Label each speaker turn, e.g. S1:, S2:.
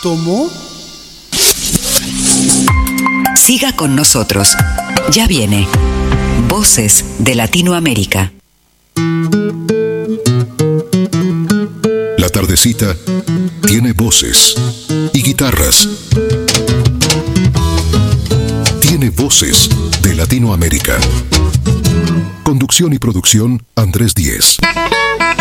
S1: ¿Tomó?
S2: Siga con nosotros. Ya viene Voces de Latinoamérica.
S3: La tardecita tiene voces y guitarras. Tiene Voces de Latinoamérica. Conducción y producción, Andrés Díez.